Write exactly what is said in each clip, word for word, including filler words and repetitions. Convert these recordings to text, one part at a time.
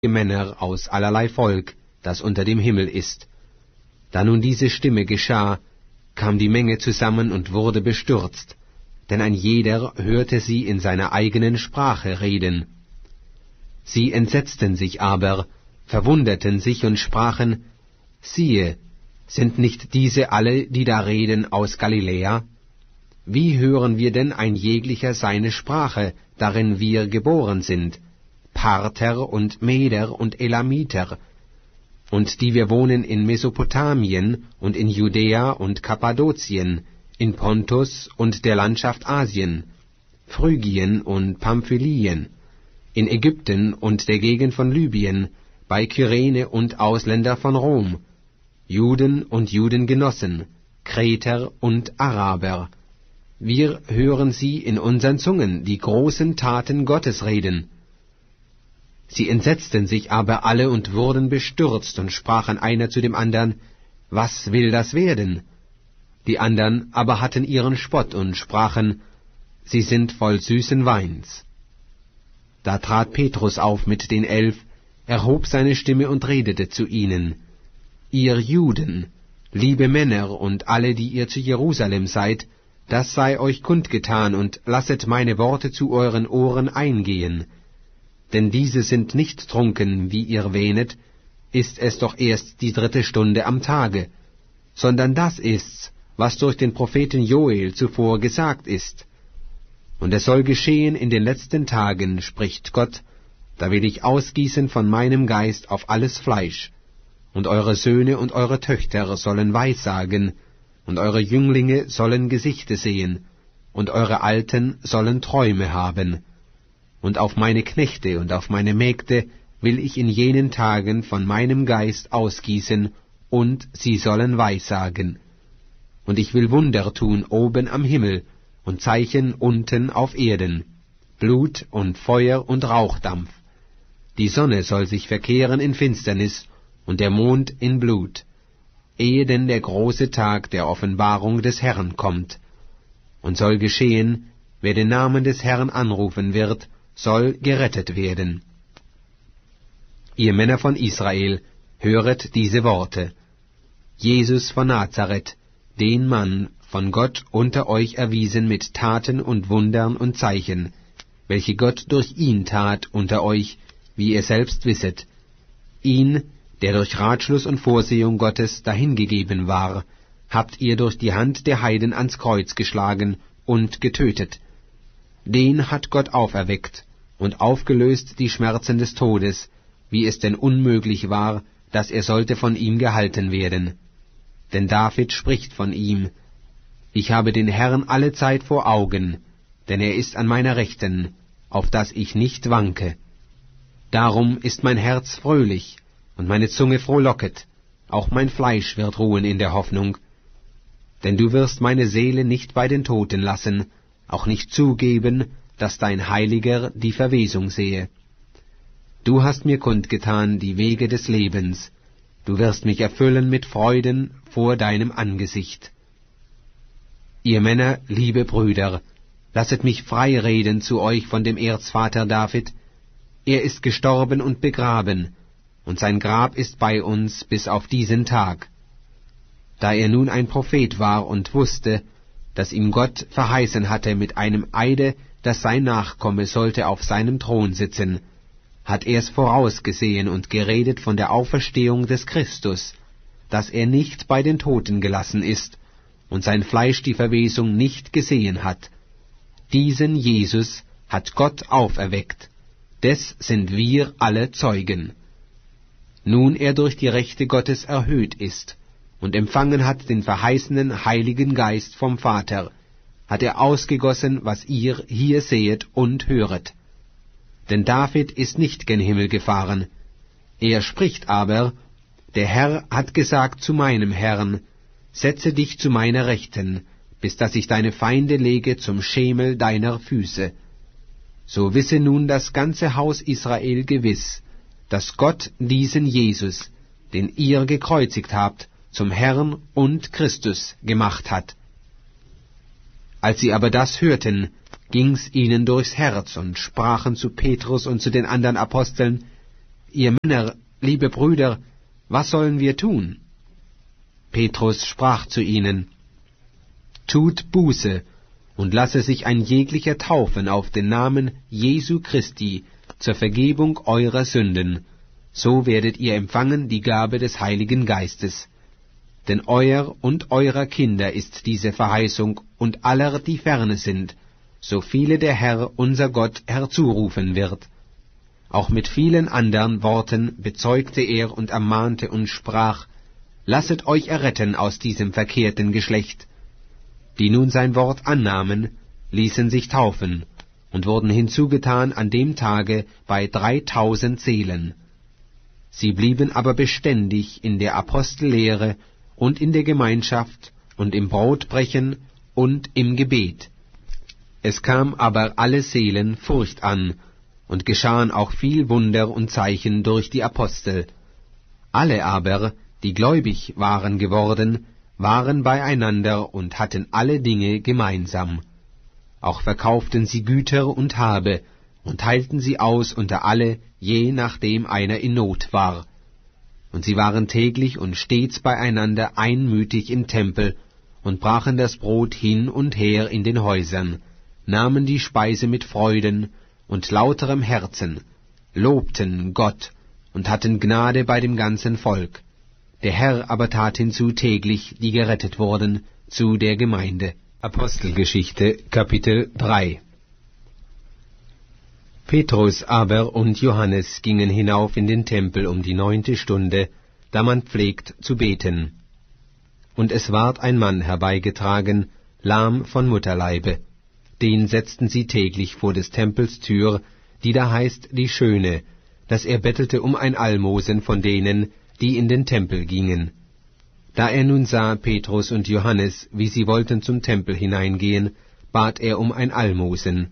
Männer aus allerlei Volk, das unter dem Himmel ist. Da nun diese Stimme geschah, kam die Menge zusammen und wurde bestürzt, denn ein jeder hörte sie in seiner eigenen Sprache reden. Sie entsetzten sich aber, verwunderten sich und sprachen, siehe, sind nicht diese alle, die da reden, aus Galiläa? Wie hören wir denn ein jeglicher seine Sprache, darin wir geboren sind, Parther und Meder und Elamiter, und die wir wohnen in Mesopotamien und in Judäa und Kappadokien, in Pontus und der Landschaft Asien, Phrygien und Pamphylien, in Ägypten und der Gegend von Libyen, bei Kyrene und Ausländer von Rom, Juden und Judengenossen, Kreter und Araber. Wir hören sie in unseren Zungen die großen Taten Gottes reden. Sie entsetzten sich aber alle und wurden bestürzt und sprachen einer zu dem andern, was will das werden? Die andern aber hatten ihren Spott und sprachen, sie sind voll süßen Weins. Da trat Petrus auf mit den Elf, erhob seine Stimme und redete zu ihnen, ihr Juden, liebe Männer und alle, die ihr zu Jerusalem seid, das sei euch kundgetan, und lasset meine Worte zu euren Ohren eingehen. Denn diese sind nicht trunken, wie ihr wähnet, ist es doch erst die dritte Stunde am Tage, sondern das ist's, was durch den Propheten Joel zuvor gesagt ist. Und es soll geschehen in den letzten Tagen, spricht Gott, da will ich ausgießen von meinem Geist auf alles Fleisch, und eure Söhne und eure Töchter sollen Weissagen, und eure Jünglinge sollen Gesichte sehen, und eure Alten sollen Träume haben. Und auf meine Knechte und auf meine Mägde will ich in jenen Tagen von meinem Geist ausgießen, und sie sollen Weissagen. Und ich will Wunder tun oben am Himmel, und Zeichen unten auf Erden, Blut und Feuer und Rauchdampf. Die Sonne soll sich verkehren in Finsternis, und der Mond in Blut, ehe denn der große Tag der Offenbarung des Herrn kommt. Und soll geschehen, wer den Namen des Herrn anrufen wird, soll gerettet werden. Ihr Männer von Israel, höret diese Worte. Jesus von Nazareth, den Mann von Gott unter euch erwiesen mit Taten und Wundern und Zeichen, welche Gott durch ihn tat unter euch, wie ihr selbst wisset, ihn, der durch Ratschluss und Vorsehung Gottes dahingegeben war, habt ihr durch die Hand der Heiden ans Kreuz geschlagen und getötet. Den hat Gott auferweckt und aufgelöst die Schmerzen des Todes, wie es denn unmöglich war, dass er sollte von ihm gehalten werden. Denn David spricht von ihm, ich habe den Herrn allezeit vor Augen, denn er ist an meiner Rechten, auf dass ich nicht wanke. Darum ist mein Herz fröhlich, und meine Zunge frohlocket, auch mein Fleisch wird ruhen in der Hoffnung. Denn du wirst meine Seele nicht bei den Toten lassen, auch nicht zugeben, dass dein Heiliger die Verwesung sehe. Du hast mir kundgetan die Wege des Lebens, du wirst mich erfüllen mit Freuden vor deinem Angesicht. Ihr Männer, liebe Brüder, lasset mich frei reden zu euch von dem Erzvater David. Er ist gestorben und begraben, und sein Grab ist bei uns bis auf diesen Tag. Da er nun ein Prophet war und wusste, dass ihm Gott verheißen hatte mit einem Eide, dass sein Nachkomme sollte auf seinem Thron sitzen, hat er's vorausgesehen und geredet von der Auferstehung des Christus, dass er nicht bei den Toten gelassen ist und sein Fleisch die Verwesung nicht gesehen hat. Diesen Jesus hat Gott auferweckt, des sind wir alle Zeugen. Nun er durch die Rechte Gottes erhöht ist und empfangen hat den verheißenen Heiligen Geist vom Vater, hat er ausgegossen, was ihr hier sehet und höret. Denn David ist nicht gen Himmel gefahren. Er spricht aber, der Herr hat gesagt zu meinem Herrn, setze dich zu meiner Rechten, bis dass ich deine Feinde lege zum Schemel deiner Füße. So wisse nun das ganze Haus Israel gewiss, dass Gott diesen Jesus, den ihr gekreuzigt habt, zum Herrn und Christus gemacht hat. Als sie aber das hörten, ging's ihnen durchs Herz und sprachen zu Petrus und zu den anderen Aposteln, Ihr Männer, liebe Brüder, was sollen wir tun? Petrus sprach zu ihnen, Tut Buße und lasse sich ein jeglicher taufen auf den Namen Jesu Christi zur Vergebung eurer Sünden, so werdet ihr empfangen die Gabe des Heiligen Geistes. Denn euer und eurer Kinder ist diese Verheißung und aller, die ferne sind, so viele der Herr, unser Gott, herzurufen wird. Auch mit vielen anderen Worten bezeugte er und ermahnte und sprach, Lasset euch erretten aus diesem verkehrten Geschlecht. Die nun sein Wort annahmen, ließen sich taufen und wurden hinzugetan an dem Tage bei dreitausend Seelen. Sie blieben aber beständig in der Apostellehre und in der Gemeinschaft und im Brotbrechen und im Gebet. Es kam aber alle Seelen Furcht an, und geschahen auch viel Wunder und Zeichen durch die Apostel. Alle aber, die gläubig waren geworden, waren beieinander und hatten alle Dinge gemeinsam. Auch verkauften sie Güter und Habe und teilten sie aus unter alle, je nachdem einer in Not war. Und sie waren täglich und stets beieinander einmütig im Tempel und brachen das Brot hin und her in den Häusern, nahmen die Speise mit Freuden und lauterem Herzen, lobten Gott und hatten Gnade bei dem ganzen Volk. Der Herr aber tat hinzu täglich, die gerettet wurden, zu der Gemeinde. Apostelgeschichte, Kapitel drei. Petrus aber und Johannes gingen hinauf in den Tempel um die neunte Stunde, da man pflegt zu beten. Und es ward ein Mann herbeigetragen, lahm von Mutterleibe. Den setzten sie täglich vor des Tempels Tür, die da heißt die Schöne, dass er bettelte um ein Almosen von denen, die in den Tempel gingen. Da er nun sah Petrus und Johannes, wie sie wollten zum Tempel hineingehen, bat er um ein Almosen.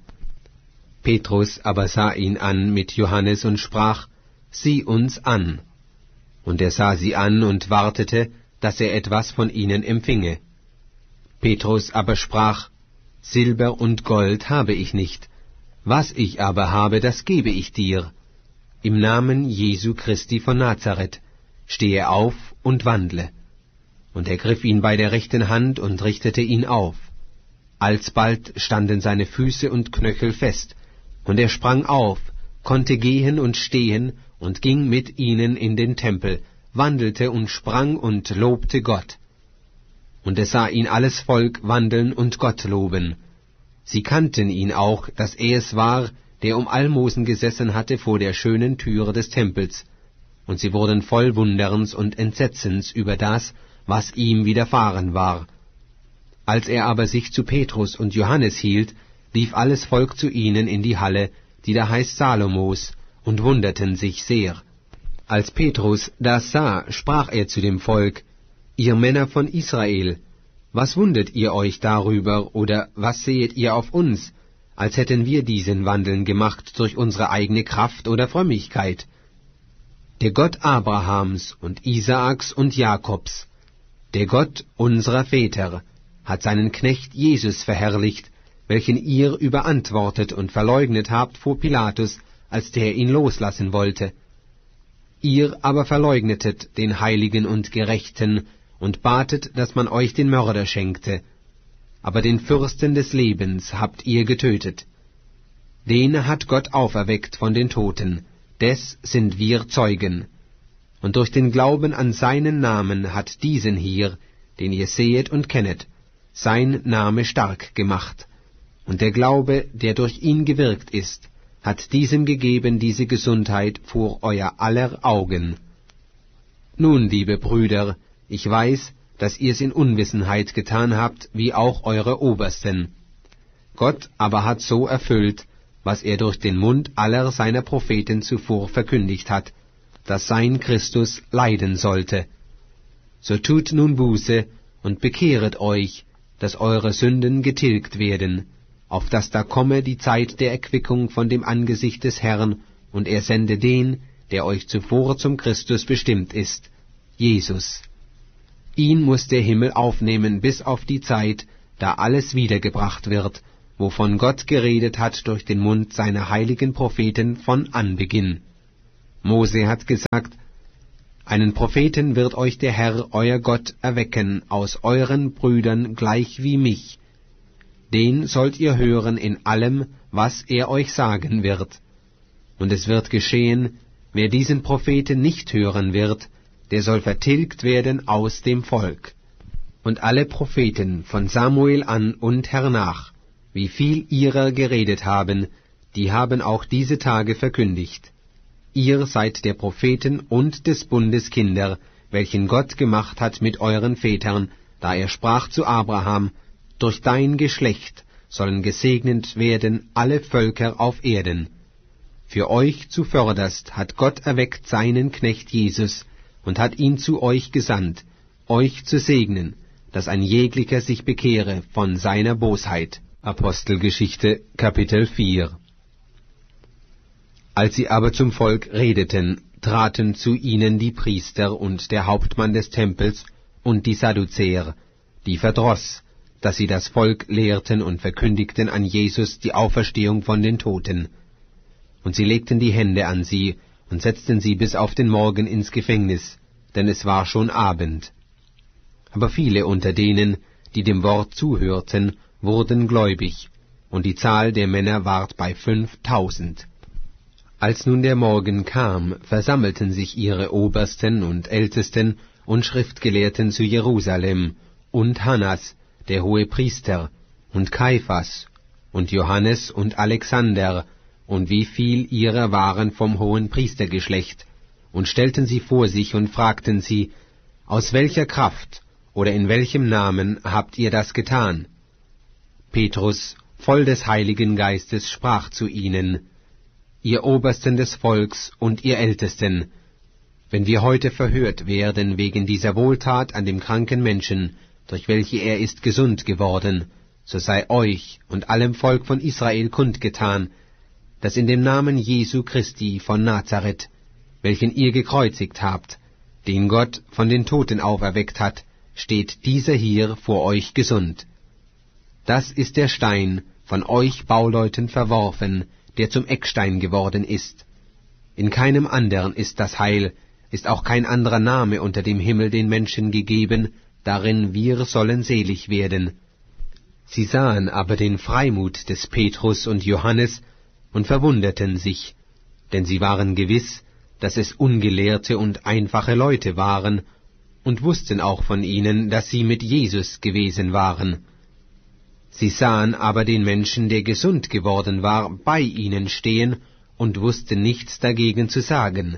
Petrus aber sah ihn an mit Johannes und sprach, Sieh uns an. Und er sah sie an und wartete, dass er etwas von ihnen empfinge. Petrus aber sprach, Silber und Gold habe ich nicht, was ich aber habe, das gebe ich dir. Im Namen Jesu Christi von Nazareth, stehe auf und wandle. Und er griff ihn bei der rechten Hand und richtete ihn auf. Alsbald standen seine Füße und Knöchel fest, und er sprang auf, konnte gehen und stehen, und ging mit ihnen in den Tempel, wandelte und sprang und lobte Gott. Und es sah ihn alles Volk wandeln und Gott loben. Sie kannten ihn auch, dass er es war, der um Almosen gesessen hatte vor der schönen Türe des Tempels, und sie wurden voll Wunderns und Entsetzens über das, was ihm widerfahren war. Als er aber sich zu Petrus und Johannes hielt, lief alles Volk zu ihnen in die Halle, die da heißt Salomos, und wunderten sich sehr. Als Petrus das sah, sprach er zu dem Volk, Ihr Männer von Israel, was wundert ihr euch darüber, oder was sehet ihr auf uns, als hätten wir diesen Wandeln gemacht durch unsere eigene Kraft oder Frömmigkeit? Der Gott Abrahams und Isaaks und Jakobs, der Gott unserer Väter, hat seinen Knecht Jesus verherrlicht, welchen ihr überantwortet und verleugnet habt vor Pilatus, als der ihn loslassen wollte. Ihr aber verleugnetet den Heiligen und Gerechten und batet, dass man euch den Mörder schenkte. Aber den Fürsten des Lebens habt ihr getötet. Den hat Gott auferweckt von den Toten, des sind wir Zeugen. Und durch den Glauben an seinen Namen hat diesen hier, den ihr sehet und kennet, sein Name stark gemacht. Und der Glaube, der durch ihn gewirkt ist, hat diesem gegeben diese Gesundheit vor euer aller Augen. Nun, liebe Brüder, ich weiß, dass ihr's in Unwissenheit getan habt, wie auch eure Obersten. Gott aber hat so erfüllt, was er durch den Mund aller seiner Propheten zuvor verkündigt hat, dass sein Christus leiden sollte. So tut nun Buße und bekehret euch, dass eure Sünden getilgt werden, auf dass da komme die Zeit der Erquickung von dem Angesicht des Herrn, und er sende den, der euch zuvor zum Christus bestimmt ist, Jesus. Ihn muß der Himmel aufnehmen bis auf die Zeit, da alles wiedergebracht wird, wovon Gott geredet hat durch den Mund seiner heiligen Propheten von Anbeginn. Mose hat gesagt, einen Propheten wird euch der Herr, euer Gott, erwecken aus euren Brüdern gleich wie mich. Den sollt ihr hören in allem, was er euch sagen wird. Und es wird geschehen, wer diesen Propheten nicht hören wird, der soll vertilgt werden aus dem Volk. Und alle Propheten von Samuel an und hernach, wie viel ihrer geredet haben, die haben auch diese Tage verkündigt. Ihr seid der Propheten und des Bundes Kinder, welchen Gott gemacht hat mit euren Vätern, da er sprach zu Abraham, durch dein Geschlecht sollen gesegnet werden alle Völker auf Erden. Für euch zuvörderst hat Gott erweckt seinen Knecht Jesus und hat ihn zu euch gesandt, euch zu segnen, dass ein jeglicher sich bekehre von seiner Bosheit. Apostelgeschichte, Kapitel vier. Als sie aber zum Volk redeten, traten zu ihnen die Priester und der Hauptmann des Tempels und die Sadduzäer, die verdross, dass sie das Volk lehrten und verkündigten an Jesus die Auferstehung von den Toten. Und sie legten die Hände an sie und setzten sie bis auf den Morgen ins Gefängnis, denn es war schon Abend. Aber viele unter denen, die dem Wort zuhörten, wurden gläubig, und die Zahl der Männer ward bei fünftausend. Als nun der Morgen kam, versammelten sich ihre Obersten und Ältesten und Schriftgelehrten zu Jerusalem, und Hannas, der Hohepriester, und Kaiphas, und Johannes und Alexander, und wie viel ihrer waren vom hohen Priestergeschlecht, und stellten sie vor sich und fragten sie, aus welcher Kraft oder in welchem Namen habt ihr das getan? Petrus, voll des Heiligen Geistes, sprach zu ihnen, ihr Obersten des Volks und ihr Ältesten, wenn wir heute verhört werden wegen dieser Wohltat an dem kranken Menschen, durch welche er ist gesund geworden, so sei euch und allem Volk von Israel kundgetan, dass in dem Namen Jesu Christi von Nazareth, welchen ihr gekreuzigt habt, den Gott von den Toten auferweckt hat, steht dieser hier vor euch gesund. Das ist der Stein, von euch Bauleuten verworfen, der zum Eckstein geworden ist. In keinem anderen ist das Heil, ist auch kein anderer Name unter dem Himmel den Menschen gegeben, darin wir sollen selig werden. Sie sahen aber den Freimut des Petrus und Johannes und verwunderten sich, denn sie waren gewiss, dass es ungelehrte und einfache Leute waren, und wussten auch von ihnen, dass sie mit Jesus gewesen waren. Sie sahen aber den Menschen, der gesund geworden war, bei ihnen stehen und wussten nichts dagegen zu sagen.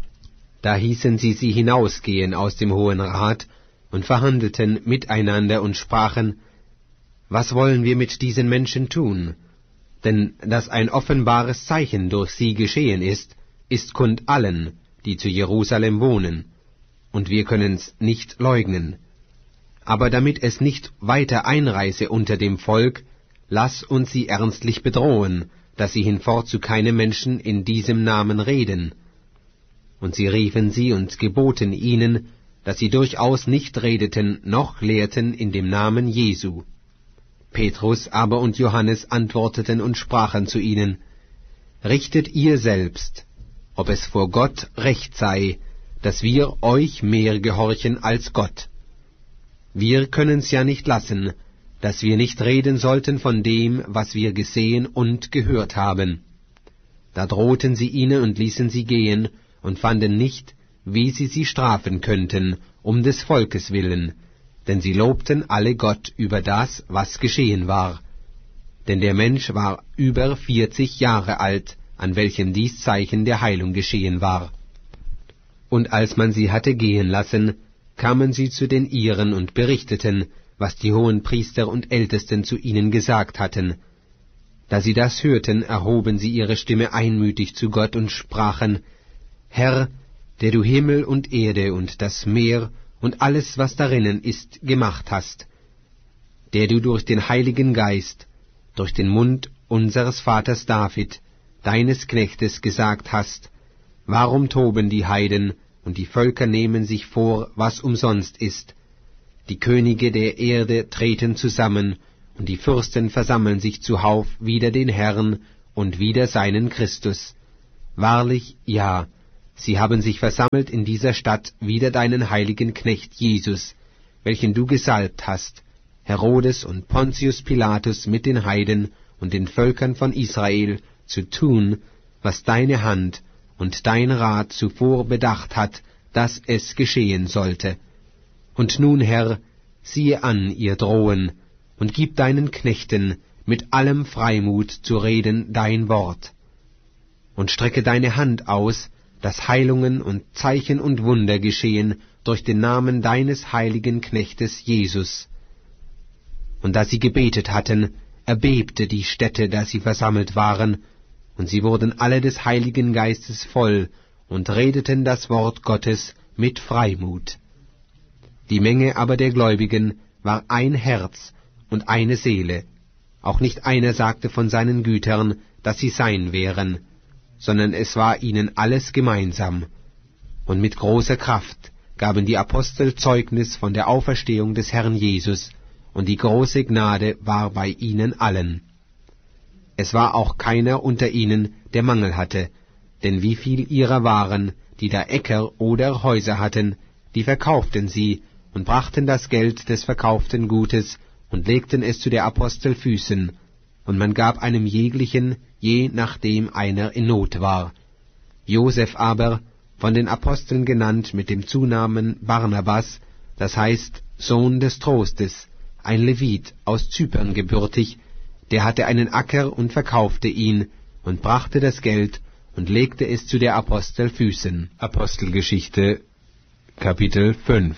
Da hießen sie sie hinausgehen aus dem Hohen Rat und verhandelten miteinander und sprachen, was wollen wir mit diesen Menschen tun? Denn dass ein offenbares Zeichen durch sie geschehen ist, ist kund allen, die zu Jerusalem wohnen, und wir können's nicht leugnen. Aber damit es nicht weiter einreiße unter dem Volk, lass uns sie ernstlich bedrohen, dass sie hinfort zu keinem Menschen in diesem Namen reden. Und sie riefen sie und geboten ihnen, dass sie durchaus nicht redeten noch lehrten in dem Namen Jesu. Petrus aber und Johannes antworteten und sprachen zu ihnen, richtet ihr selbst, ob es vor Gott recht sei, dass wir euch mehr gehorchen als Gott. Wir können's ja nicht lassen, dass wir nicht reden sollten von dem, was wir gesehen und gehört haben. Da drohten sie ihnen und ließen sie gehen, und fanden nicht, wie sie sie strafen könnten, um des Volkes willen, denn sie lobten alle Gott über das, was geschehen war. Denn der Mensch war über vierzig Jahre alt, an welchem dies Zeichen der Heilung geschehen war. Und als man sie hatte gehen lassen, kamen sie zu den ihren und berichteten, was die hohen Priester und Ältesten zu ihnen gesagt hatten. Da sie das hörten, erhoben sie ihre Stimme einmütig zu Gott und sprachen, Herr, der du Himmel und Erde und das Meer und alles, was darinnen ist, gemacht hast, der du durch den Heiligen Geist, durch den Mund unseres Vaters David, deines Knechtes, gesagt hast, warum toben die Heiden, und die Völker nehmen sich vor, was umsonst ist. Die Könige der Erde treten zusammen, und die Fürsten versammeln sich zuhauf wider den Herrn und wider seinen Christus. Wahrlich, ja, sie haben sich versammelt in dieser Stadt wider deinen heiligen Knecht Jesus, welchen du gesalbt hast, Herodes und Pontius Pilatus mit den Heiden und den Völkern von Israel, zu tun, was deine Hand und dein Rat zuvor bedacht hat, dass es geschehen sollte. Und nun, Herr, siehe an ihr Drohen, und gib deinen Knechten mit allem Freimut zu reden dein Wort. Und strecke deine Hand aus, dass Heilungen und Zeichen und Wunder geschehen durch den Namen deines heiligen Knechtes Jesus. Und da sie gebetet hatten, erbebte die Stätte, da sie versammelt waren, und sie wurden alle des Heiligen Geistes voll und redeten das Wort Gottes mit Freimut. Die Menge aber der Gläubigen war ein Herz und eine Seele. Auch nicht einer sagte von seinen Gütern, dass sie sein wären, sondern es war ihnen alles gemeinsam. Und mit großer Kraft gaben die Apostel Zeugnis von der Auferstehung des Herrn Jesus, und die große Gnade war bei ihnen allen. Es war auch keiner unter ihnen, der Mangel hatte, denn wie viel ihrer waren, die da Äcker oder Häuser hatten, die verkauften sie und brachten das Geld des verkauften Gutes und legten es zu der Apostel Füßen, und man gab einem jeglichen, je nachdem einer in Not war. Joseph aber, von den Aposteln genannt mit dem Zunamen Barnabas, das heißt Sohn des Trostes, ein Levit aus Zypern gebürtig, der hatte einen Acker und verkaufte ihn und brachte das Geld und legte es zu der Apostel Füßen. Apostelgeschichte, Kapitel fünf.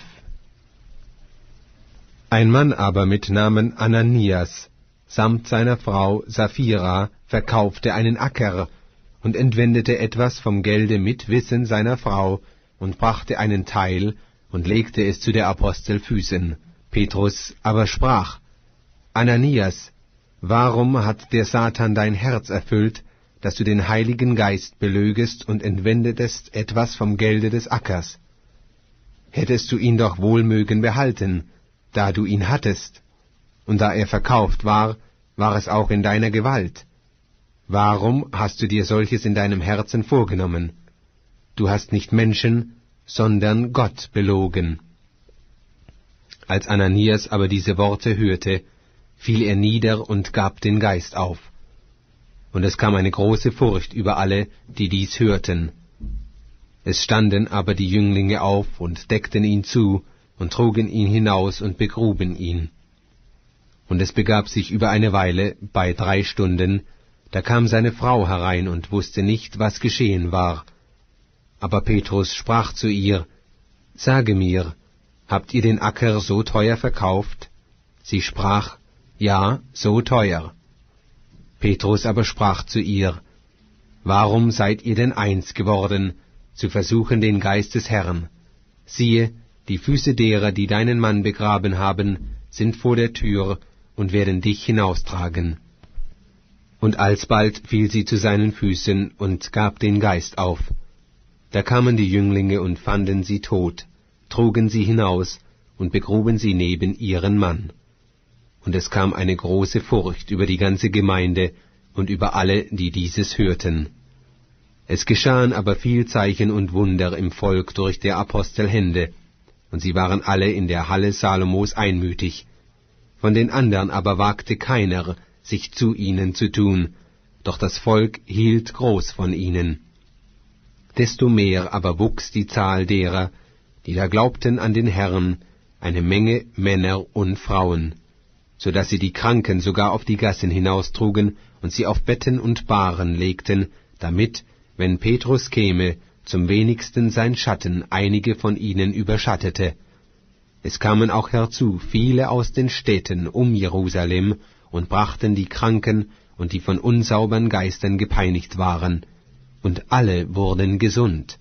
Ein Mann aber mit Namen Ananias, samt seiner Frau Sapphira, verkaufte einen Acker und entwendete etwas vom Gelde mit Wissen seiner Frau und brachte einen Teil und legte es zu der Apostel Füßen. Petrus aber sprach: Ananias, warum hat der Satan dein Herz erfüllt, dass du den Heiligen Geist belögest und entwendetest etwas vom Gelde des Ackers? Hättest du ihn doch wohl mögen behalten, da du ihn hattest, und da er verkauft war, war es auch in deiner Gewalt. Warum hast du dir solches in deinem Herzen vorgenommen? Du hast nicht Menschen, sondern Gott belogen. Als Ananias aber diese Worte hörte, fiel er nieder und gab den Geist auf. Und es kam eine große Furcht über alle, die dies hörten. Es standen aber die Jünglinge auf und deckten ihn zu und trugen ihn hinaus und begruben ihn. Und es begab sich über eine Weile, bei drei Stunden, da kam seine Frau herein und wusste nicht, was geschehen war. Aber Petrus sprach zu ihr: Sage mir, habt ihr den Acker so teuer verkauft? Sie sprach: Ja, so teuer. Petrus aber sprach zu ihr: Warum seid ihr denn eins geworden, zu versuchen den Geist des Herrn? Siehe, die Füße derer, die deinen Mann begraben haben, sind vor der Tür und werden dich hinaustragen. Und alsbald fiel sie zu seinen Füßen und gab den Geist auf. Da kamen die Jünglinge und fanden sie tot, trugen sie hinaus und begruben sie neben ihren Mann. Und es kam eine große Furcht über die ganze Gemeinde und über alle, die dieses hörten. Es geschahen aber viel Zeichen und Wunder im Volk durch der Apostel Hände, und sie waren alle in der Halle Salomos einmütig. Von den andern aber wagte keiner, sich zu ihnen zu tun, doch das Volk hielt groß von ihnen. Desto mehr aber wuchs die Zahl derer, die da glaubten an den Herrn, eine Menge Männer und Frauen, so dass sie die Kranken sogar auf die Gassen hinaustrugen und sie auf Betten und Bahren legten, damit, wenn Petrus käme, zum wenigsten sein Schatten einige von ihnen überschattete. Es kamen auch herzu viele aus den Städten um Jerusalem und brachten die Kranken und die von unsaubern Geistern gepeinigt waren, und alle wurden gesund.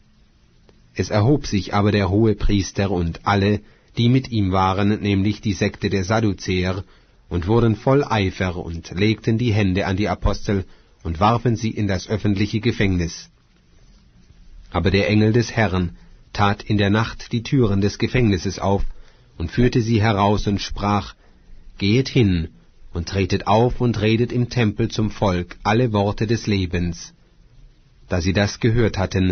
Es erhob sich aber der Hohepriester und alle, die mit ihm waren, nämlich die Sekte der Sadduzäer, und wurden voll Eifer und legten die Hände an die Apostel und warfen sie in das öffentliche Gefängnis. Aber der Engel des Herrn tat in der Nacht die Türen des Gefängnisses auf und führte sie heraus und sprach: Gehet hin und tretet auf und redet im Tempel zum Volk alle Worte des Lebens. Da sie das gehört hatten,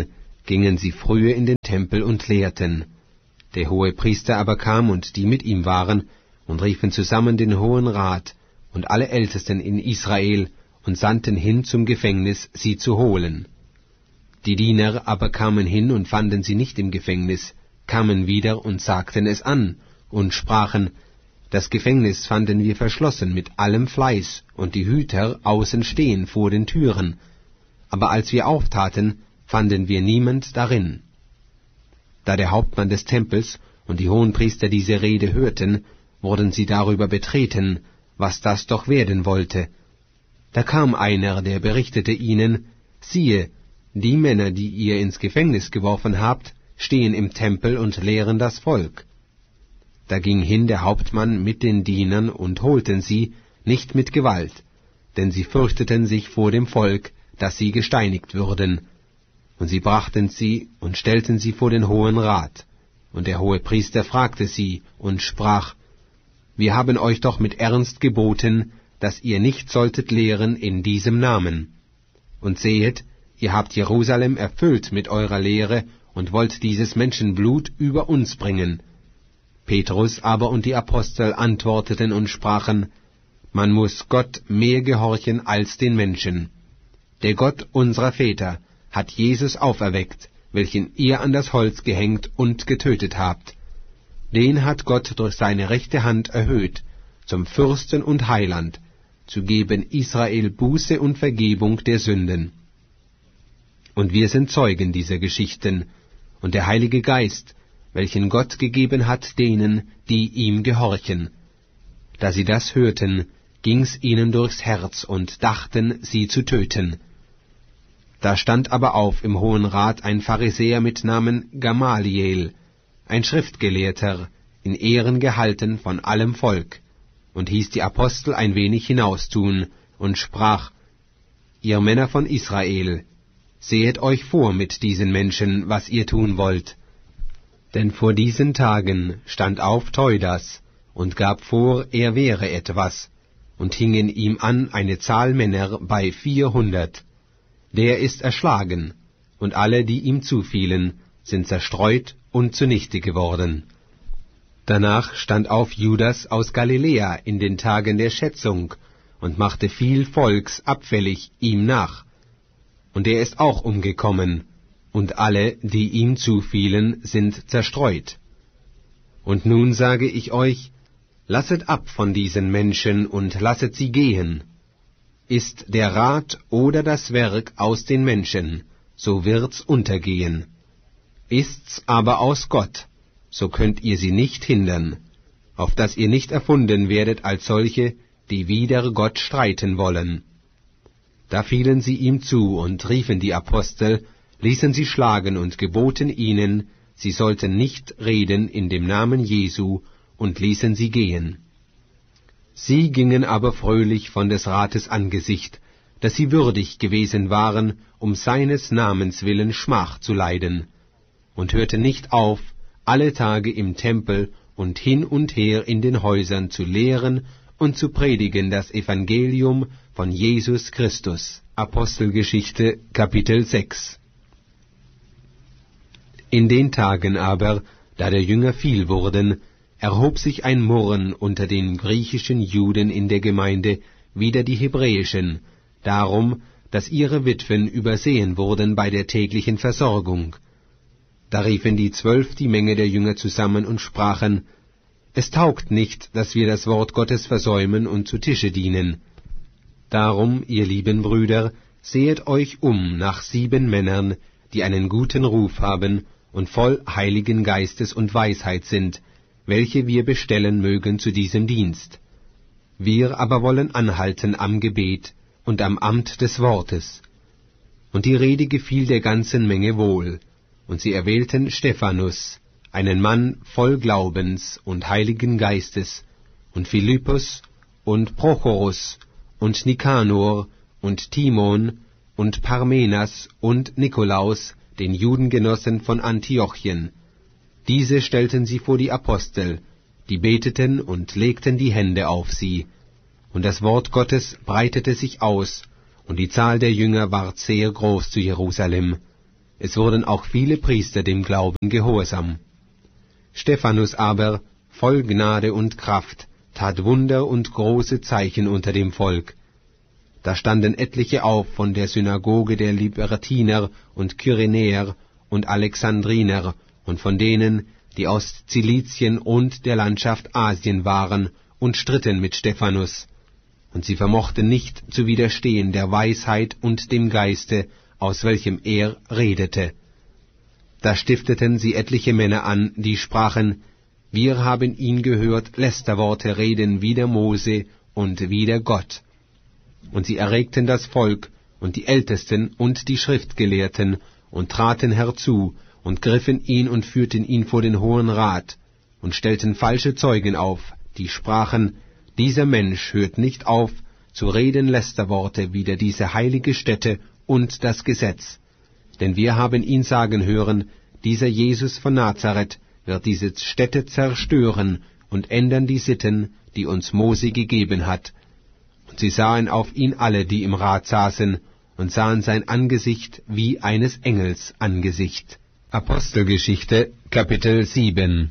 gingen sie frühe in den Tempel und lehrten. Der Hohepriester aber kam und die mit ihm waren, und riefen zusammen den Hohen Rat und alle Ältesten in Israel und sandten hin zum Gefängnis, sie zu holen. Die Diener aber kamen hin und fanden sie nicht im Gefängnis, kamen wieder und sagten es an und sprachen, das Gefängnis fanden wir verschlossen mit allem Fleiß und die Hüter außen stehen vor den Türen. Aber als wir auftaten, fanden wir niemand darin. Da der Hauptmann des Tempels und die Hohenpriester diese Rede hörten, wurden sie darüber betreten, was das doch werden wollte. Da kam einer, der berichtete ihnen, siehe, die Männer, die ihr ins Gefängnis geworfen habt, stehen im Tempel und lehren das Volk. Da ging hin der Hauptmann mit den Dienern und holten sie, nicht mit Gewalt, denn sie fürchteten sich vor dem Volk, dass sie gesteinigt würden. Und sie brachten sie und stellten sie vor den Hohen Rat. Und der Hohepriester fragte sie und sprach, wir haben euch doch mit Ernst geboten, dass ihr nicht solltet lehren in diesem Namen. Und sehet, ihr habt Jerusalem erfüllt mit eurer Lehre und wollt dieses Menschenblut über uns bringen. Petrus aber und die Apostel antworteten und sprachen, man muß Gott mehr gehorchen als den Menschen. Der Gott unserer Väter hat Jesus auferweckt, welchen ihr an das Holz gehängt und getötet habt. Den hat Gott durch seine rechte Hand erhöht, zum Fürsten und Heiland, zu geben Israel Buße und Vergebung der Sünden. Und wir sind Zeugen dieser Geschichten, und der Heilige Geist, welchen Gott gegeben hat denen, die ihm gehorchen. Da sie das hörten, ging's ihnen durchs Herz und dachten, sie zu töten. Da stand aber auf im Hohen Rat ein Pharisäer mit Namen Gamaliel, ein Schriftgelehrter, in Ehren gehalten von allem Volk, und hieß die Apostel ein wenig hinaustun, und sprach, ihr Männer von Israel, sehet euch vor mit diesen Menschen, was ihr tun wollt. Denn vor diesen Tagen stand auf Theudas und gab vor, er wäre etwas, und hingen ihm an eine Zahl Männer bei vierhundert. Der ist erschlagen, und alle, die ihm zufielen, sind zerstreut und zunichte geworden. Danach stand auf Judas aus Galiläa in den Tagen der Schätzung und machte viel Volks abfällig ihm nach. Und er ist auch umgekommen, und alle, die ihm zufielen, sind zerstreut. Und nun sage ich euch, lasset ab von diesen Menschen und lasset sie gehen. Ist der Rat oder das Werk aus den Menschen, so wird's untergehen. Ist's aber aus Gott, so könnt ihr sie nicht hindern, auf dass ihr nicht erfunden werdet als solche, die wider Gott streiten wollen. Da fielen sie ihm zu und riefen die Apostel, ließen sie schlagen und geboten ihnen, sie sollten nicht reden in dem Namen Jesu, und ließen sie gehen. Sie gingen aber fröhlich von des Rates Angesicht, dass sie würdig gewesen waren, um seines Namens willen Schmach zu leiden, und hörten nicht auf, alle Tage im Tempel und hin und her in den Häusern zu lehren und zu predigen das Evangelium von Jesus Christus. Apostelgeschichte, Kapitel sechs. In den Tagen aber, da der Jünger viel wurden, erhob sich ein Murren unter den griechischen Juden in der Gemeinde wider die hebräischen, darum, dass ihre Witwen übersehen wurden bei der täglichen Versorgung. Da riefen die Zwölf die Menge der Jünger zusammen und sprachen, es taugt nicht, dass wir das Wort Gottes versäumen und zu Tische dienen. Darum, ihr lieben Brüder, sehet euch um nach sieben Männern, die einen guten Ruf haben und voll Heiligen Geistes und Weisheit sind, welche wir bestellen mögen zu diesem Dienst. Wir aber wollen anhalten am Gebet und am Amt des Wortes. Und die Rede gefiel der ganzen Menge wohl, und sie erwählten Stephanus, einen Mann voll Glaubens und Heiligen Geistes, und Philippus und Prochorus und Nikanor und Timon und Parmenas und Nikolaus, den Judengenossen von Antiochien. Diese stellten sie vor die Apostel, die beteten und legten die Hände auf sie. Und das Wort Gottes breitete sich aus, und die Zahl der Jünger ward sehr groß zu Jerusalem. Es wurden auch viele Priester dem Glauben gehorsam. Stephanus aber, voll Gnade und Kraft, tat Wunder und große Zeichen unter dem Volk. Da standen etliche auf von der Synagoge der Libertiner und Kyrenäer und Alexandriner und von denen, die aus Zilizien und der Landschaft Asien waren, und stritten mit Stephanus. Und sie vermochten nicht zu widerstehen der Weisheit und dem Geiste, aus welchem er redete. Da stifteten sie etliche Männer an, die sprachen, wir haben ihn gehört Lästerworte reden wider Mose und wider Gott. Und sie erregten das Volk und die Ältesten und die Schriftgelehrten und traten herzu und griffen ihn und führten ihn vor den Hohen Rat und stellten falsche Zeugen auf, die sprachen, dieser Mensch hört nicht auf, zu reden Lästerworte wider diese heilige Stätte und das Gesetz. Denn wir haben ihn sagen hören, dieser Jesus von Nazareth wird diese Stätte zerstören und ändern die Sitten, die uns Mose gegeben hat. Und sie sahen auf ihn alle, die im Rat saßen, und sahen sein Angesicht wie eines Engels Angesicht. Apostelgeschichte, Kapitel sieben.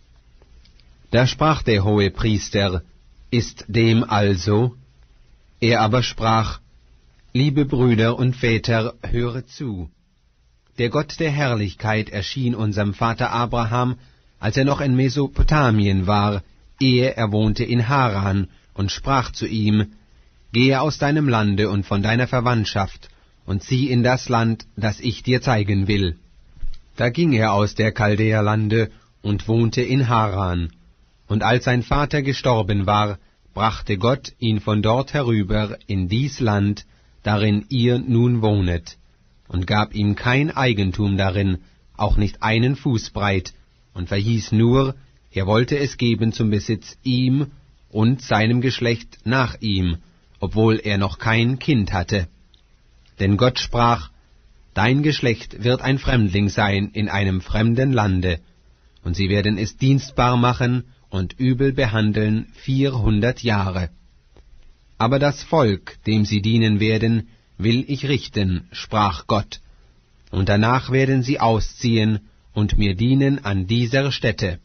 Da sprach der Hohepriester, ist dem also? Er aber sprach, liebe Brüder und Väter, höret zu. Der Gott der Herrlichkeit erschien unserem Vater Abraham, als er noch in Mesopotamien war, ehe er wohnte in Haran, und sprach zu ihm, gehe aus deinem Lande und von deiner Verwandtschaft, und zieh in das Land, das ich dir zeigen will. Da ging er aus der Chaldäerlande und wohnte in Haran. Und als sein Vater gestorben war, brachte Gott ihn von dort herüber in dies Land, darin ihr nun wohnet, und gab ihm kein Eigentum darin, auch nicht einen Fuß breit, und verhieß nur, er wollte es geben zum Besitz ihm und seinem Geschlecht nach ihm, obwohl er noch kein Kind hatte. Denn Gott sprach, dein Geschlecht wird ein Fremdling sein in einem fremden Lande, und sie werden es dienstbar machen und übel behandeln vierhundert Jahre. Aber das Volk, dem sie dienen werden, will ich richten, sprach Gott, und danach werden sie ausziehen und mir dienen an dieser Stätte.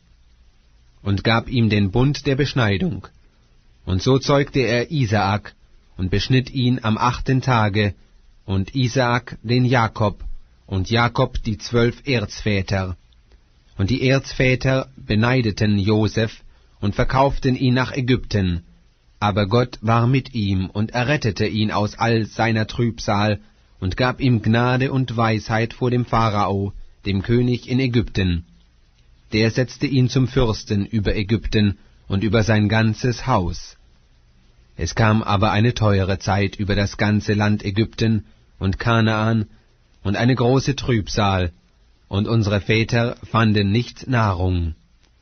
Und gab ihm den Bund der Beschneidung. Und so zeugte er Isaak und beschnitt ihn am achten Tage, und Isaak den Jakob, und Jakob die zwölf Erzväter. Und die Erzväter beneideten Joseph und verkauften ihn nach Ägypten, aber Gott war mit ihm und errettete ihn aus all seiner Trübsal und gab ihm Gnade und Weisheit vor dem Pharao, dem König in Ägypten. Der setzte ihn zum Fürsten über Ägypten und über sein ganzes Haus. Es kam aber eine teure Zeit über das ganze Land Ägypten und Kanaan und eine große Trübsal, und unsere Väter fanden nicht Nahrung.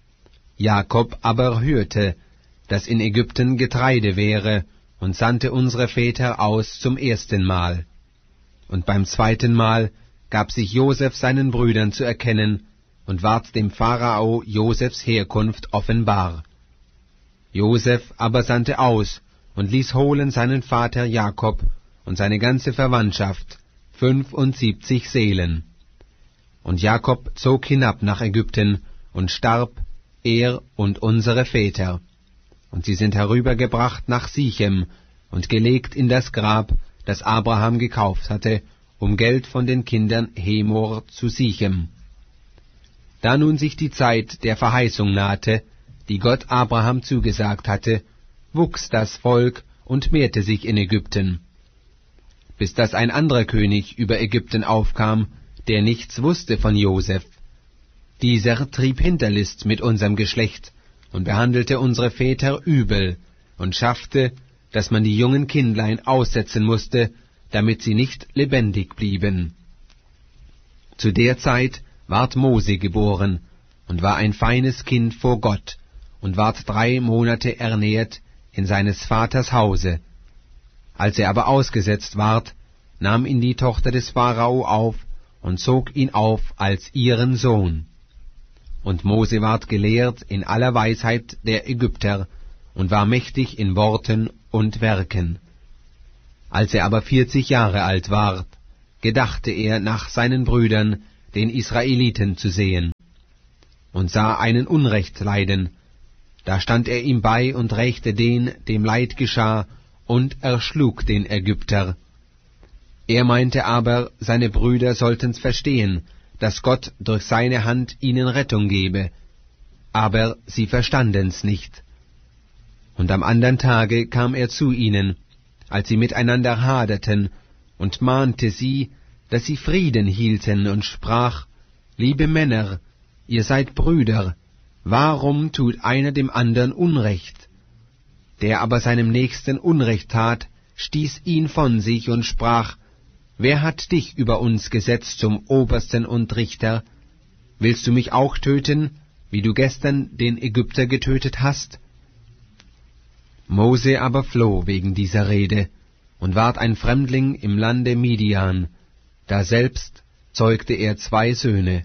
Jakob aber hörte, dass in Ägypten Getreide wäre, und sandte unsere Väter aus zum ersten Mal. Und beim zweiten Mal gab sich Joseph seinen Brüdern zu erkennen, und ward dem Pharao Josephs Herkunft offenbar. Joseph aber sandte aus und ließ holen seinen Vater Jakob und seine ganze Verwandtschaft, fünfundsiebzig Seelen. Und Jakob zog hinab nach Ägypten und starb, er und unsere Väter. Und sie sind herübergebracht nach Sichem und gelegt in das Grab, das Abraham gekauft hatte, um Geld von den Kindern Hemor zu Sichem. Da nun sich die Zeit der Verheißung nahte, die Gott Abraham zugesagt hatte, wuchs das Volk und mehrte sich in Ägypten, bis dass ein anderer König über Ägypten aufkam, der nichts wusste von Joseph. Dieser trieb Hinterlist mit unserem Geschlecht und behandelte unsere Väter übel und schaffte, dass man die jungen Kindlein aussetzen musste, damit sie nicht lebendig blieben. Zu der Zeit ward Mose geboren und war ein feines Kind vor Gott und ward drei Monate ernährt in seines Vaters Hause. Als er aber ausgesetzt ward, nahm ihn die Tochter des Pharao auf und zog ihn auf als ihren Sohn. Und Mose ward gelehrt in aller Weisheit der Ägypter und war mächtig in Worten und Werken. Als er aber vierzig Jahre alt ward, gedachte er, nach seinen Brüdern, den Israeliten, zu sehen, und sah einen Unrecht leiden. Da stand er ihm bei und rächte den, dem Leid geschah, und erschlug den Ägypter. Er meinte aber, seine Brüder sollten's verstehen, dass Gott durch seine Hand ihnen Rettung gebe, aber sie verstanden's nicht. Und am andern Tage kam er zu ihnen, als sie miteinander haderten, und mahnte sie, dass sie Frieden hielten, und sprach: Liebe Männer, ihr seid Brüder, warum tut einer dem andern Unrecht? Der aber seinem Nächsten Unrecht tat, stieß ihn von sich und sprach: Wer hat dich über uns gesetzt zum Obersten und Richter? Willst du mich auch töten, wie du gestern den Ägypter getötet hast? Mose aber floh wegen dieser Rede und ward ein Fremdling im Lande Midian. Daselbst zeugte er zwei Söhne.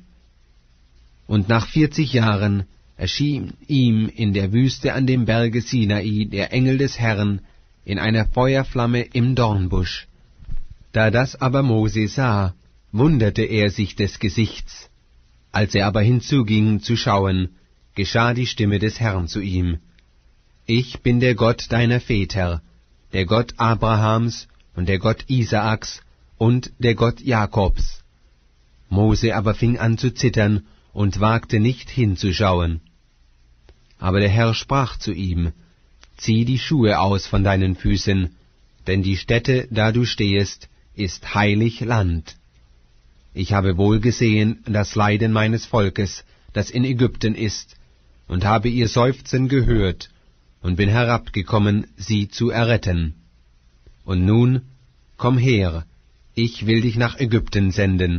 Und nach vierzig Jahren erschien ihm in der Wüste an dem Berge Sinai der Engel des Herrn in einer Feuerflamme im Dornbusch. Da das aber Mose sah, wunderte er sich des Gesichts. Als er aber hinzuging zu schauen, geschah die Stimme des Herrn zu ihm: Ich bin der Gott deiner Väter, der Gott Abrahams und der Gott Isaaks und der Gott Jakobs. Mose aber fing an zu zittern und wagte nicht hinzuschauen. Aber der Herr sprach zu ihm: Zieh die Schuhe aus von deinen Füßen, denn die Stätte, da du stehest, ist heilig Land. Ich habe wohl gesehen das Leiden meines Volkes, das in Ägypten ist, und habe ihr Seufzen gehört, und bin herabgekommen, sie zu erretten. Und nun, komm her, ich will dich nach Ägypten senden.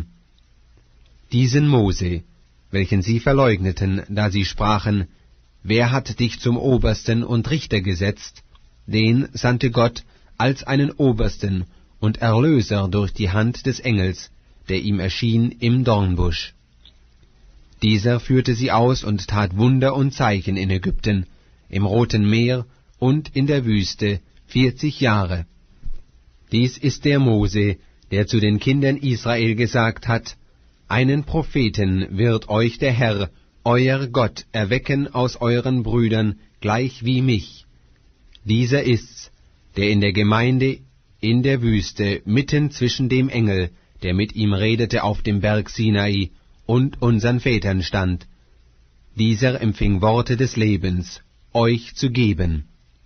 Diesen Mose, welchen sie verleugneten, da sie sprachen: Wer hat dich zum Obersten und Richter gesetzt? Den sandte Gott als einen Obersten und Erlöser durch die Hand des Engels, der ihm erschien im Dornbusch. Dieser führte sie aus und tat Wunder und Zeichen in Ägypten, im Roten Meer und in der Wüste vierzig Jahre. Dies ist der Mose, der zu den Kindern Israel gesagt hat: Einen Propheten wird euch der Herr, euer Gott, erwecken aus euren Brüdern, gleich wie mich. Dieser ist's, der in der Gemeinde in der Wüste mitten zwischen dem Engel, der mit ihm redete auf dem Berg Sinai, und unseren Vätern stand. Dieser empfing Worte des Lebens, euch zu geben.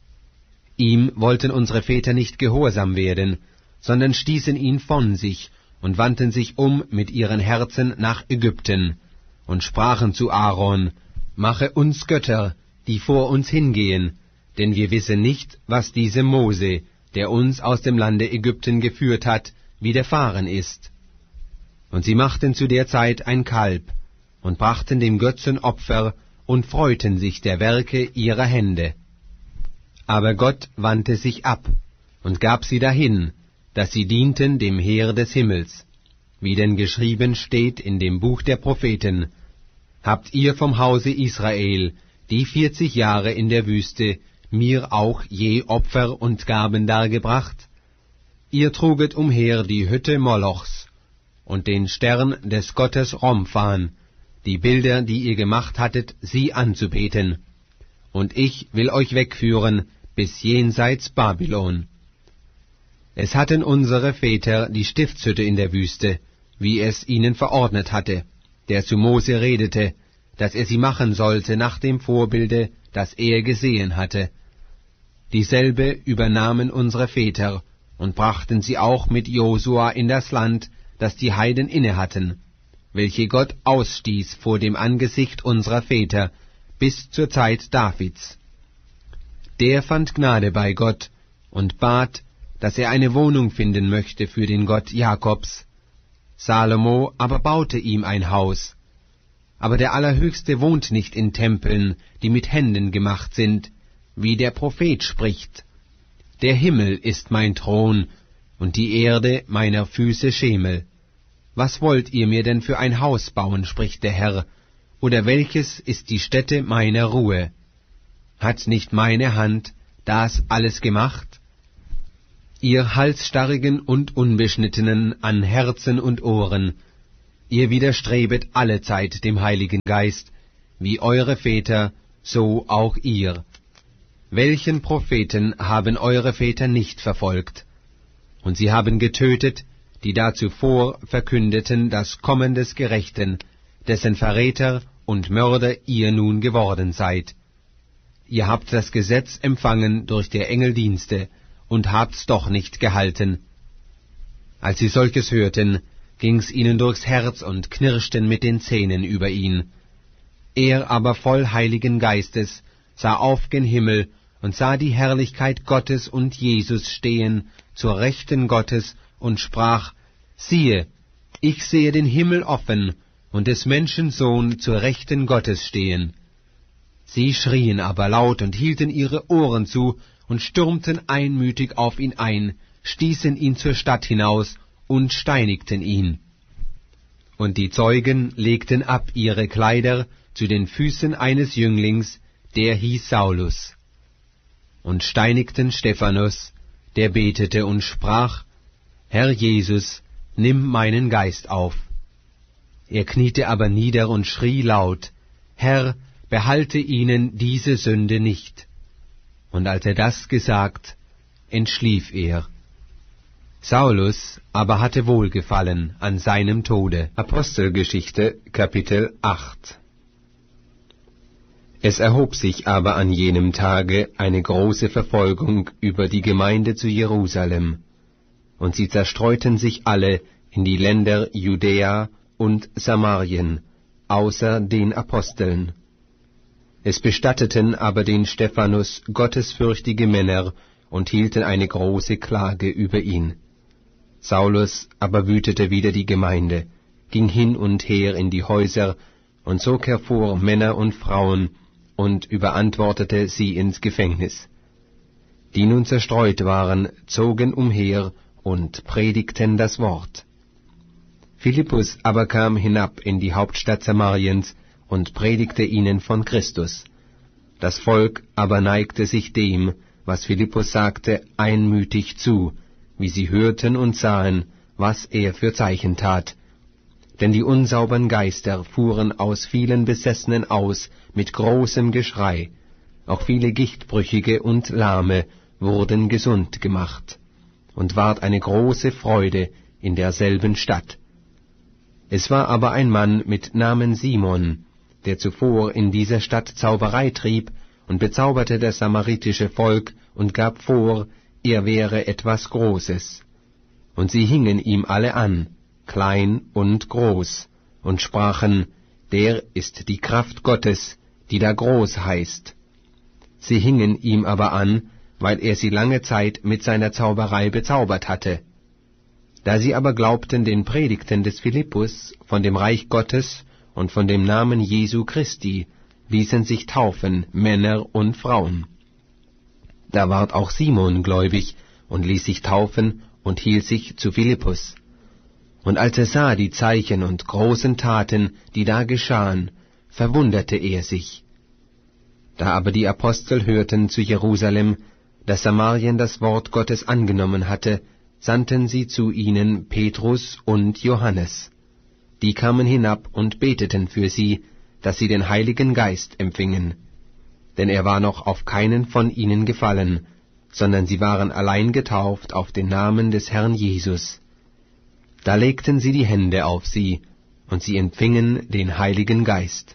Ihm wollten unsere Väter nicht gehorsam werden, sondern stießen ihn von sich und wandten sich um mit ihren Herzen nach Ägypten und sprachen zu Aaron: Mache uns Götter, die vor uns hingehen, denn wir wissen nicht, was diesem Mose, der uns aus dem Lande Ägypten geführt hat, widerfahren ist. Und sie machten zu der Zeit ein Kalb und brachten dem Götzen Opfer und freuten sich der Werke ihrer Hände. Aber Gott wandte sich ab und gab sie dahin, dass sie dienten dem Heer des Himmels, wie denn geschrieben steht in dem Buch der Propheten: Habt ihr vom Hause Israel die vierzig Jahre in der Wüste mir auch je Opfer und Gaben dargebracht? Ihr truget umher die Hütte Molochs und den Stern des Gottes Romphan, die Bilder, die ihr gemacht hattet, sie anzubeten. Und ich will euch wegführen bis jenseits Babylon. Es hatten unsere Väter die Stiftshütte in der Wüste, wie es ihnen verordnet hatte, der zu Mose redete, dass er sie machen sollte nach dem Vorbilde, das er gesehen hatte. Dieselbe übernahmen unsere Väter und brachten sie auch mit Josua in das Land, das die Heiden innehatten, welche Gott ausstieß vor dem Angesicht unserer Väter bis zur Zeit Davids. Der fand Gnade bei Gott und bat, dass er eine Wohnung finden möchte für den Gott Jakobs. Salomo aber baute ihm ein Haus. Aber der Allerhöchste wohnt nicht in Tempeln, die mit Händen gemacht sind, wie der Prophet spricht: Der Himmel ist mein Thron und die Erde meiner Füße Schemel. Was wollt ihr mir denn für ein Haus bauen, spricht der Herr, oder welches ist die Stätte meiner Ruhe? Hat nicht meine Hand das alles gemacht? Ihr Halsstarrigen und Unbeschnittenen an Herzen und Ohren, ihr widerstrebet allezeit dem Heiligen Geist, wie eure Väter, so auch ihr. Welchen Propheten haben eure Väter nicht verfolgt? Und sie haben getötet, die da zuvor verkündeten das Kommen des Gerechten, dessen Verräter und Mörder ihr nun geworden seid. Ihr habt das Gesetz empfangen durch der Engel Dienste und habt's doch nicht gehalten. Als sie solches hörten, ging's ihnen durchs Herz und knirschten mit den Zähnen über ihn. Er aber voll Heiligen Geistes sah auf gen Himmel und sah die Herrlichkeit Gottes und Jesus stehen zur Rechten Gottes und sprach, siehe, ich sehe den Himmel offen und des Menschen Sohn zur Rechten Gottes stehen. Sie schrien aber laut und hielten ihre Ohren zu und stürmten einmütig auf ihn ein, stießen ihn zur Stadt hinaus und steinigten ihn. Und die Zeugen legten ab ihre Kleider zu den Füßen eines Jünglings, der hieß Saulus, und steinigten Stephanus, der betete und sprach, Herr Jesus, nimm meinen Geist auf. Er kniete aber nieder und schrie laut, Herr, behalte ihnen diese Sünde nicht. Und als er das gesagt, entschlief er. Saulus aber hatte Wohlgefallen an seinem Tode. Apostelgeschichte, Kapitel acht. Es erhob sich aber an jenem Tage eine große Verfolgung über die Gemeinde zu Jerusalem, und sie zerstreuten sich alle in die Länder Judäa und Samarien, außer den Aposteln. Es bestatteten aber den Stephanus gottesfürchtige Männer und hielten eine große Klage über ihn. Saulus aber wütete wider die Gemeinde, ging hin und her in die Häuser und zog hervor Männer und Frauen und überantwortete sie ins Gefängnis. Die nun zerstreut waren, zogen umher und predigten das Wort. Philippus aber kam hinab in die Hauptstadt Samariens und predigte ihnen von Christus. Das Volk aber neigte sich dem, was Philippus sagte, einmütig zu, wie sie hörten und sahen, was er für Zeichen tat. Denn die unsaubern Geister fuhren aus vielen Besessenen aus mit großem Geschrei. Auch viele Gichtbrüchige und Lahme wurden gesund gemacht. Und ward eine große Freude in derselben Stadt. Es war aber ein Mann mit Namen Simon, der zuvor in dieser Stadt Zauberei trieb und bezauberte das samaritische Volk und gab vor, er wäre etwas Großes. Und sie hingen ihm alle an, klein und groß, und sprachen, der ist die Kraft Gottes, die da groß heißt. Sie hingen ihm aber an, weil er sie lange Zeit mit seiner Zauberei bezaubert hatte. Da sie aber glaubten den Predigten des Philippus von dem Reich Gottes und von dem Namen Jesu Christi, ließen sich taufen Männer und Frauen. Da ward auch Simon gläubig und ließ sich taufen und hielt sich zu Philippus. Und als er sah die Zeichen und großen Taten, die da geschahen, verwunderte er sich. Da aber die Apostel hörten zu Jerusalem, dass Samarien das Wort Gottes angenommen hatte, sandten sie zu ihnen Petrus und Johannes. Die kamen hinab und beteten für sie, dass sie den Heiligen Geist empfingen. Denn er war noch auf keinen von ihnen gefallen, sondern sie waren allein getauft auf den Namen des Herrn Jesus. Da legten sie die Hände auf sie, und sie empfingen den Heiligen Geist.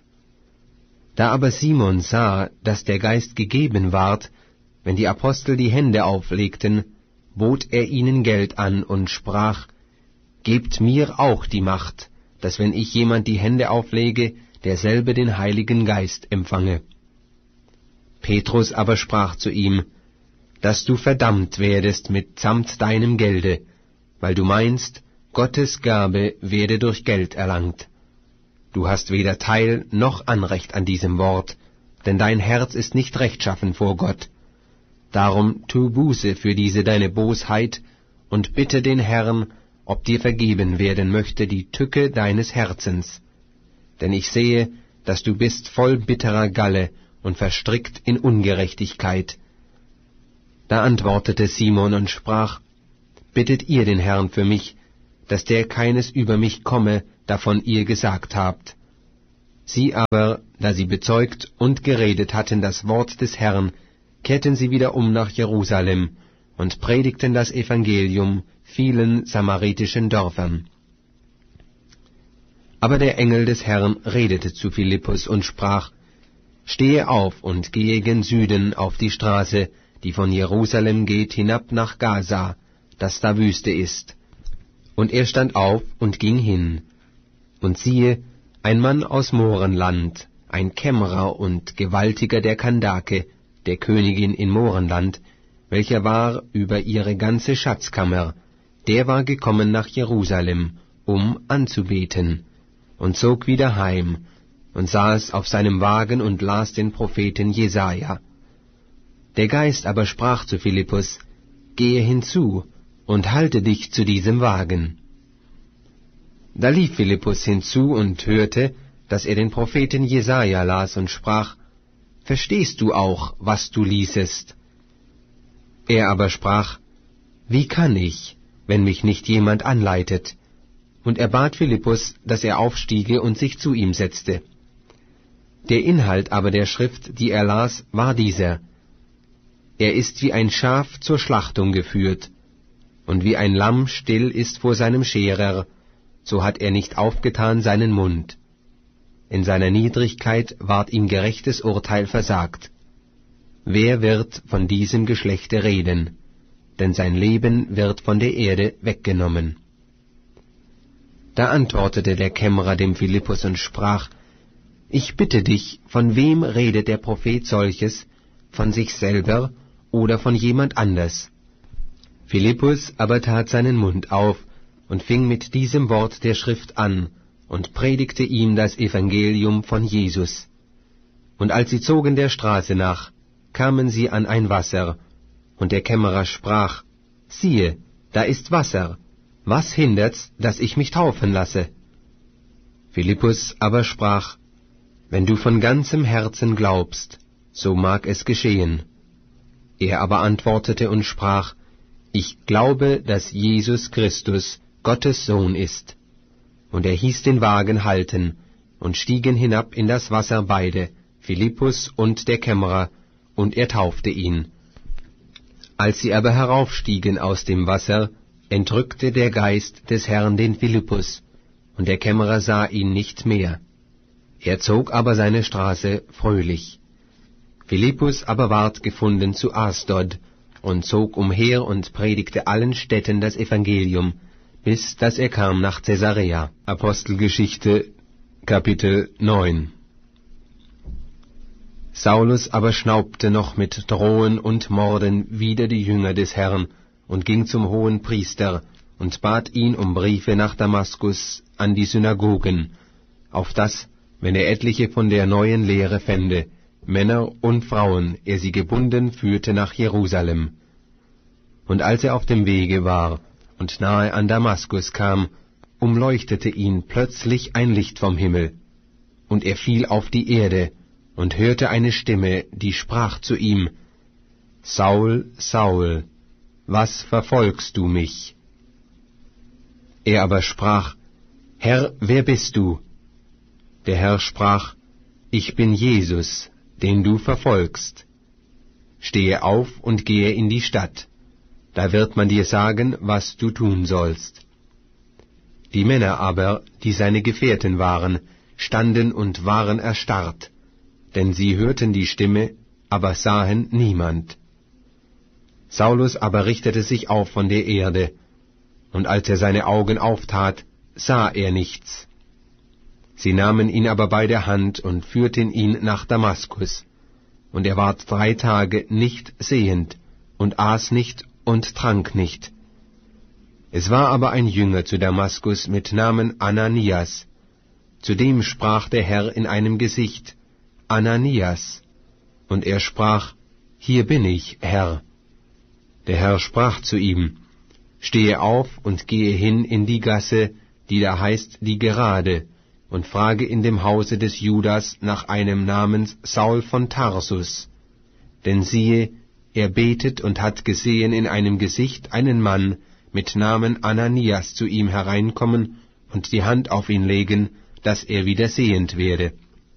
Da aber Simon sah, dass der Geist gegeben ward, wenn die Apostel die Hände auflegten, bot er ihnen Geld an und sprach, Gebt mir auch die Macht, dass wenn ich jemand die Hände auflege, derselbe den Heiligen Geist empfange. Petrus aber sprach zu ihm, dass du verdammt werdest mitsamt deinem Gelde, weil du meinst, Gottes Gabe werde durch Geld erlangt. Du hast weder Teil noch Anrecht an diesem Wort, denn dein Herz ist nicht rechtschaffen vor Gott. Darum tu Buße für diese deine Bosheit und bitte den Herrn, ob dir vergeben werden möchte die Tücke deines Herzens. Denn ich sehe, dass du bist voll bitterer Galle und verstrickt in Ungerechtigkeit. Da antwortete Simon und sprach, bittet ihr den Herrn für mich, dass der keines über mich komme, davon ihr gesagt habt. Sie aber, da sie bezeugt und geredet hatten das Wort des Herrn, kehrten sie wieder um nach Jerusalem und predigten das Evangelium vielen samaritischen Dörfern. Aber der Engel des Herrn redete zu Philippus und sprach, Stehe auf und gehe gen Süden auf die Straße, die von Jerusalem geht hinab nach Gaza, das da Wüste ist. Und er stand auf und ging hin. Und siehe, ein Mann aus Morenland, ein Kämmerer und Gewaltiger der Kandake, der Königin in Morenland, welcher war über ihre ganze Schatzkammer, der war gekommen nach Jerusalem, um anzubeten, und zog wieder heim, und saß auf seinem Wagen und las den Propheten Jesaja. Der Geist aber sprach zu Philippus, Gehe hinzu und halte dich zu diesem Wagen. Da lief Philippus hinzu und hörte, dass er den Propheten Jesaja las und sprach, Verstehst du auch, was du liesest? Er aber sprach, Wie kann ich, wenn mich nicht jemand anleitet? Und er bat Philippus, dass er aufstiege und sich zu ihm setzte. Der Inhalt aber der Schrift, die er las, war dieser: Er ist wie ein Schaf zur Schlachtung geführt, und wie ein Lamm still ist vor seinem Scherer, so hat er nicht aufgetan seinen Mund. In seiner Niedrigkeit ward ihm gerechtes Urteil versagt. Wer wird von diesem Geschlechte reden? Denn sein Leben wird von der Erde weggenommen. Da antwortete der Kämmerer dem Philippus und sprach, Ich bitte dich, von wem redet der Prophet solches, von sich selber oder von jemand anders? Philippus aber tat seinen Mund auf und fing mit diesem Wort der Schrift an und predigte ihm das Evangelium von Jesus. Und als sie zogen der Straße nach, kamen sie an ein Wasser, und der Kämmerer sprach, Siehe, da ist Wasser, was hindert's, dass ich mich taufen lasse? Philippus aber sprach, Wenn du von ganzem Herzen glaubst, so mag es geschehen. Er aber antwortete und sprach, Ich glaube, dass Jesus Christus Gottes Sohn ist. Und er hieß den Wagen halten, und stiegen hinab in das Wasser beide, Philippus und der Kämmerer, und er taufte ihn. Als sie aber heraufstiegen aus dem Wasser, entrückte der Geist des Herrn den Philippus, und der Kämmerer sah ihn nicht mehr. Er zog aber seine Straße fröhlich. Philippus aber ward gefunden zu Asdod, und zog umher und predigte allen Städten das Evangelium, bis dass er kam nach Caesarea. Apostelgeschichte, Kapitel neun. Saulus aber schnaubte noch mit Drohen und Morden wider die Jünger des Herrn und ging zum hohen Priester und bat ihn um Briefe nach Damaskus an die Synagogen, auf dass, wenn er etliche von der neuen Lehre fände, Männer und Frauen, er sie gebunden führte nach Jerusalem. Und als er auf dem Wege war und nahe an Damaskus kam, umleuchtete ihn plötzlich ein Licht vom Himmel, und er fiel auf die Erde und hörte eine Stimme, die sprach zu ihm, Saul, Saul, was verfolgst du mich? Er aber sprach, Herr, wer bist du? Der Herr sprach, Ich bin Jesus, den du verfolgst. Stehe auf und gehe in die Stadt, da wird man dir sagen, was du tun sollst. Die Männer aber, die seine Gefährten waren, standen und waren erstarrt, denn sie hörten die Stimme, aber sahen niemand. Saulus aber richtete sich auf von der Erde, und als er seine Augen auftat, sah er nichts. Sie nahmen ihn aber bei der Hand und führten ihn nach Damaskus, und er ward drei Tage nicht sehend, und aß nicht und trank nicht. Es war aber ein Jünger zu Damaskus mit Namen Ananias. Zu dem sprach der Herr in einem Gesicht, Ananias. Und er sprach, Hier bin ich, Herr. Der Herr sprach zu ihm, Stehe auf und gehe hin in die Gasse, die da heißt die Gerade, und frage in dem Hause des Judas nach einem namens Saul von Tarsus. Denn siehe, er betet und hat gesehen in einem Gesicht einen Mann mit Namen Ananias zu ihm hereinkommen und die Hand auf ihn legen, dass er wieder sehend werde.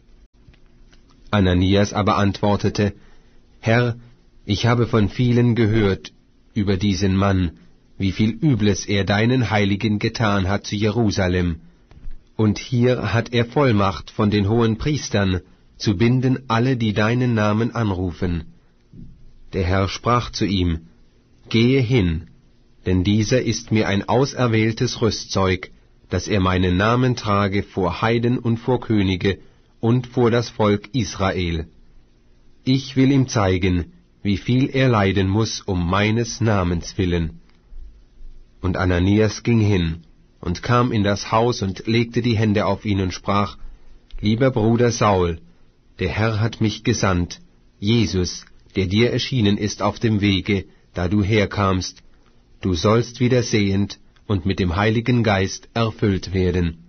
Ananias aber antwortete, Herr, ich habe von vielen gehört über diesen Mann, wie viel Übles er deinen Heiligen getan hat zu Jerusalem. Und hier hat er Vollmacht von den hohen Priestern, zu binden alle, die deinen Namen anrufen. Der Herr sprach zu ihm, Gehe hin, denn dieser ist mir ein auserwähltes Rüstzeug, dass er meinen Namen trage vor Heiden und vor Könige und vor das Volk Israel. Ich will ihm zeigen, wie viel er leiden muß um meines Namens willen. Und Ananias ging hin und kam in das Haus und legte die Hände auf ihn und sprach, Lieber Bruder Saul, der Herr hat mich gesandt, Jesus, der dir erschienen ist auf dem Wege, da du herkamst, du sollst wieder sehend und mit dem Heiligen Geist erfüllt werden.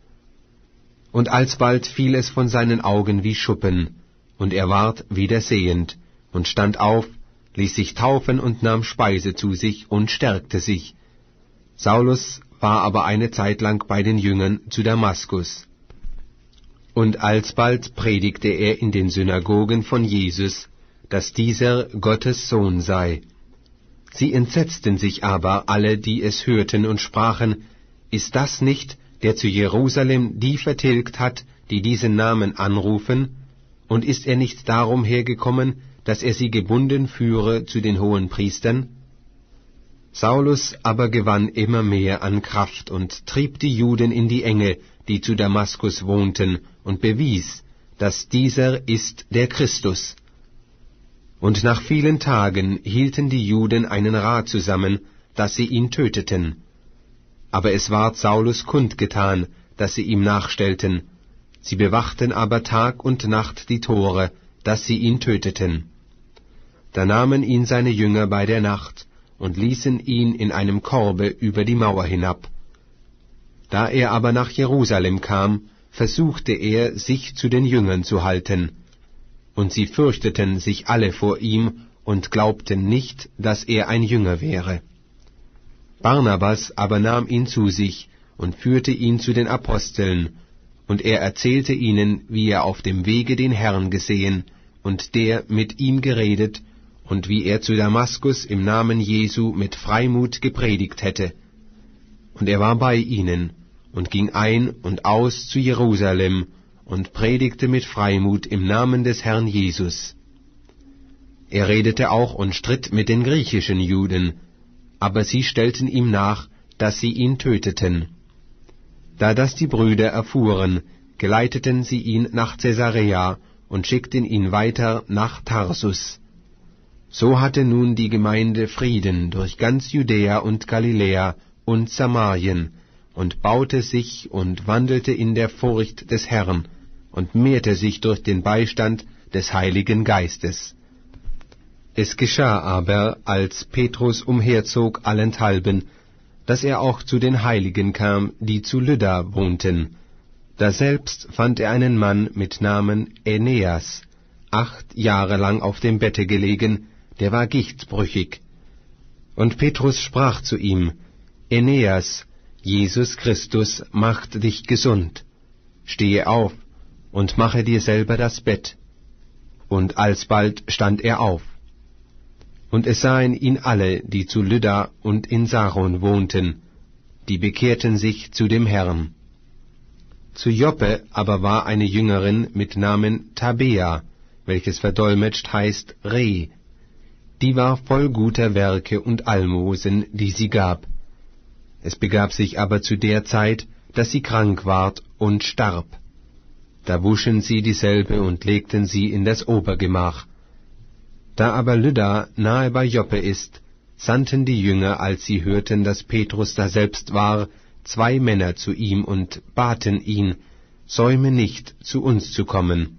Und alsbald fiel es von seinen Augen wie Schuppen, und er ward wieder sehend, und stand auf, ließ sich taufen und nahm Speise zu sich und stärkte sich. Saulus war aber eine Zeit lang bei den Jüngern zu Damaskus. Und alsbald predigte er in den Synagogen von Jesus, dass dieser Gottes Sohn sei. Sie entsetzten sich aber alle, die es hörten, und sprachen, Ist das nicht, der zu Jerusalem die vertilgt hat, die diesen Namen anrufen? Und ist er nicht darum hergekommen, dass er sie gebunden führe zu den hohen Priestern? Saulus aber gewann immer mehr an Kraft und trieb die Juden in die Enge, die zu Damaskus wohnten, und bewies, dass dieser ist der Christus. Und nach vielen Tagen hielten die Juden einen Rat zusammen, dass sie ihn töteten. Aber es ward Saulus kundgetan, dass sie ihm nachstellten. Sie bewachten aber Tag und Nacht die Tore, dass sie ihn töteten. Da nahmen ihn seine Jünger bei der Nacht und ließen ihn in einem Korbe über die Mauer hinab. Da er aber nach Jerusalem kam, versuchte er, sich zu den Jüngern zu halten. Und sie fürchteten sich alle vor ihm und glaubten nicht, dass er ein Jünger wäre. Barnabas aber nahm ihn zu sich und führte ihn zu den Aposteln, und er erzählte ihnen, wie er auf dem Wege den Herrn gesehen und der mit ihm geredet, und wie er zu Damaskus im Namen Jesu mit Freimut gepredigt hätte. Und er war bei ihnen und ging ein und aus zu Jerusalem und predigte mit Freimut im Namen des Herrn Jesus. Er redete auch und stritt mit den griechischen Juden, aber sie stellten ihm nach, dass sie ihn töteten. Da das die Brüder erfuhren, geleiteten sie ihn nach Caesarea und schickten ihn weiter nach Tarsus. So hatte nun die Gemeinde Frieden durch ganz Judäa und Galiläa und Samarien und baute sich und wandelte in der Furcht des Herrn und mehrte sich durch den Beistand des Heiligen Geistes. Es geschah aber, als Petrus umherzog allenthalben, dass er auch zu den Heiligen kam, die zu Lydda wohnten. Daselbst fand er einen Mann mit Namen Aeneas, acht Jahre lang auf dem Bette gelegen, der war gichtbrüchig. Und Petrus sprach zu ihm, Aeneas, Jesus Christus macht dich gesund. Stehe auf und mache dir selber das Bett. Und alsbald stand er auf. Und es sahen ihn alle, die zu Lydda und in Saron wohnten, die bekehrten sich zu dem Herrn. Zu Joppe aber war eine Jüngerin mit Namen Tabea, welches verdolmetscht heißt Reh. Die war voll guter Werke und Almosen, die sie gab. Es begab sich aber zu der Zeit, dass sie krank ward und starb. Da wuschen sie dieselbe und legten sie in das Obergemach. Da aber Lydda nahe bei Joppe ist, sandten die Jünger, als sie hörten, dass Petrus daselbst war, zwei Männer zu ihm und baten ihn, säume nicht, zu uns zu kommen.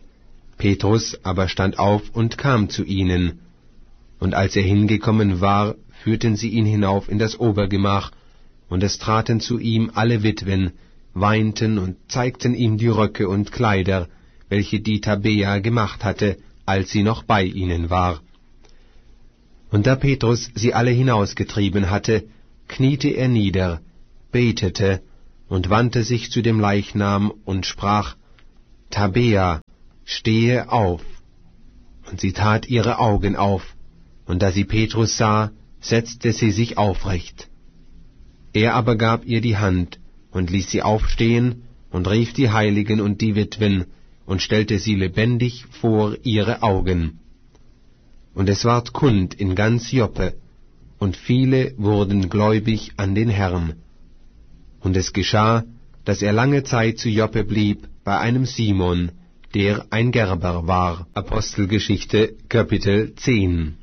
Petrus aber stand auf und kam zu ihnen. Und als er hingekommen war, führten sie ihn hinauf in das Obergemach, und es traten zu ihm alle Witwen, weinten und zeigten ihm die Röcke und Kleider, welche die Tabea gemacht hatte, als sie noch bei ihnen war. Und da Petrus sie alle hinausgetrieben hatte, kniete er nieder, betete und wandte sich zu dem Leichnam und sprach, Tabea, stehe auf. Und sie tat ihre Augen auf, und da sie Petrus sah, setzte sie sich aufrecht. Er aber gab ihr die Hand und ließ sie aufstehen und rief die Heiligen und die Witwen und stellte sie lebendig vor ihre Augen. Und es ward kund in ganz Joppe, und viele wurden gläubig an den Herrn. Und es geschah, dass er lange Zeit zu Joppe blieb bei einem Simon, der ein Gerber war. Apostelgeschichte, Kapitel zehn.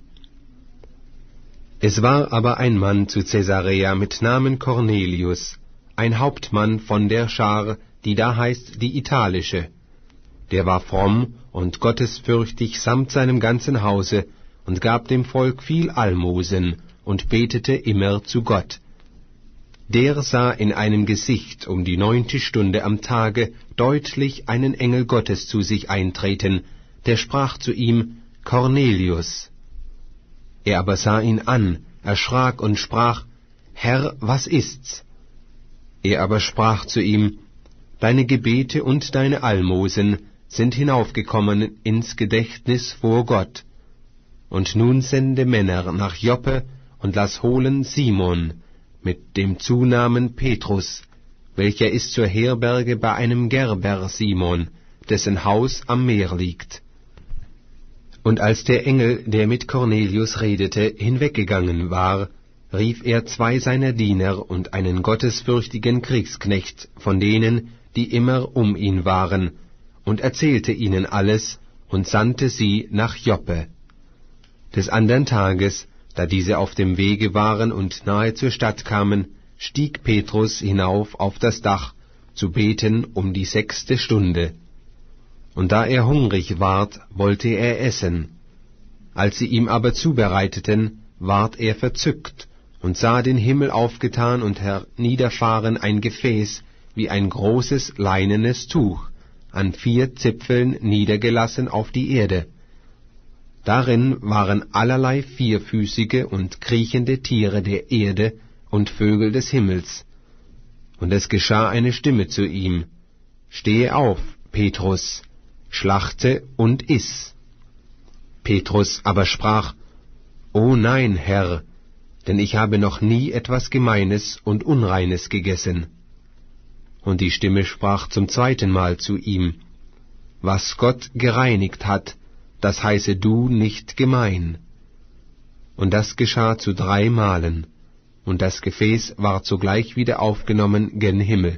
Es war aber ein Mann zu Caesarea mit Namen Cornelius, ein Hauptmann von der Schar, die da heißt die Italische. Der war fromm und gottesfürchtig samt seinem ganzen Hause und gab dem Volk viel Almosen und betete immer zu Gott. Der sah in einem Gesicht um die neunte Stunde am Tage deutlich einen Engel Gottes zu sich eintreten, der sprach zu ihm, Cornelius. Er aber sah ihn an, erschrak und sprach, Herr, was ist's? Er aber sprach zu ihm, Deine Gebete und deine Almosen sind hinaufgekommen ins Gedächtnis vor Gott. Und nun sende Männer nach Joppe und lass holen Simon mit dem Zunamen Petrus, welcher ist zur Herberge bei einem Gerber Simon, dessen Haus am Meer liegt. Und als der Engel, der mit Cornelius redete, hinweggegangen war, rief er zwei seiner Diener und einen gottesfürchtigen Kriegsknecht von denen, die immer um ihn waren, und erzählte ihnen alles und sandte sie nach Joppe. Des andern Tages, da diese auf dem Wege waren und nahe zur Stadt kamen, stieg Petrus hinauf auf das Dach, zu beten um die sechste Stunde. Und da er hungrig ward, wollte er essen. Als sie ihm aber zubereiteten, ward er verzückt und sah den Himmel aufgetan und herniederfahren ein Gefäß wie ein großes leinenes Tuch, an vier Zipfeln niedergelassen auf die Erde. Darin waren allerlei vierfüßige und kriechende Tiere der Erde und Vögel des Himmels. Und es geschah eine Stimme zu ihm, Stehe auf, Petrus, schlachte und iss. Petrus aber sprach, O nein, Herr, denn ich habe noch nie etwas Gemeines und Unreines gegessen. Und die Stimme sprach zum zweiten Mal zu ihm, Was Gott gereinigt hat, das heiße du nicht gemein. Und das geschah zu drei Malen, und das Gefäß ward sogleich wieder aufgenommen gen Himmel.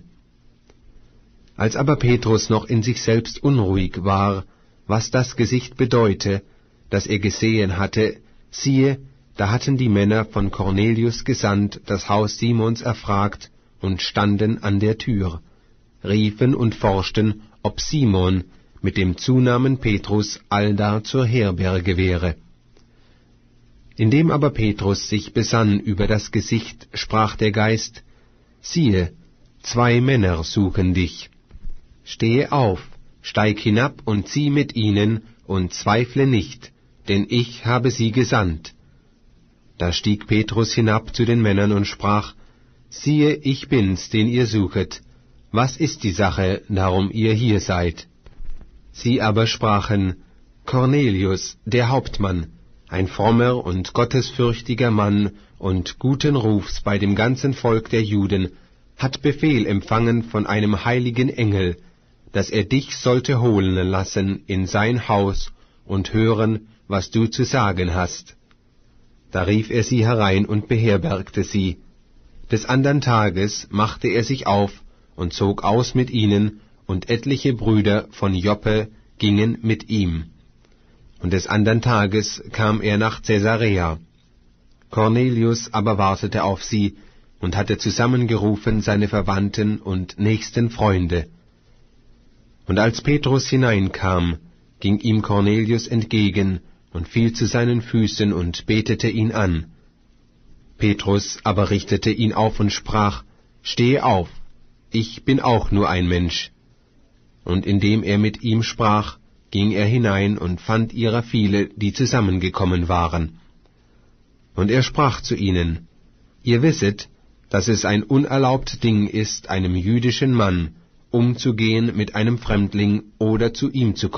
Als aber Petrus noch in sich selbst unruhig war, was das Gesicht bedeute, das er gesehen hatte, siehe, da hatten die Männer von Cornelius gesandt, das Haus Simons erfragt, und standen an der Tür, riefen und forschten, ob Simon mit dem Zunamen Petrus allda zur Herberge wäre. Indem aber Petrus sich besann über das Gesicht, sprach der Geist, siehe, zwei Männer suchen dich. Stehe auf, steig hinab und zieh mit ihnen, und zweifle nicht, denn ich habe sie gesandt. Da stieg Petrus hinab zu den Männern und sprach, siehe, ich bin's, den ihr suchet. Was ist die Sache, darum ihr hier seid? Sie aber sprachen, Cornelius, der Hauptmann, ein frommer und gottesfürchtiger Mann und guten Rufs bei dem ganzen Volk der Juden, hat Befehl empfangen von einem heiligen Engel, dass er dich sollte holen lassen in sein Haus und hören, was du zu sagen hast. Da rief er sie herein und beherbergte sie. Des andern Tages machte er sich auf und zog aus mit ihnen, und etliche Brüder von Joppe gingen mit ihm. Und des andern Tages kam er nach Caesarea. Cornelius aber wartete auf sie und hatte zusammengerufen seine Verwandten und nächsten Freunde. Und als Petrus hineinkam, ging ihm Cornelius entgegen und fiel zu seinen Füßen und betete ihn an. Petrus aber richtete ihn auf und sprach, Stehe auf, ich bin auch nur ein Mensch. Und indem er mit ihm sprach, ging er hinein und fand ihrer viele, die zusammengekommen waren. Und er sprach zu ihnen, Ihr wisset, dass es ein unerlaubt Ding ist, einem jüdischen Mann umzugehen mit einem Fremdling oder zu ihm zu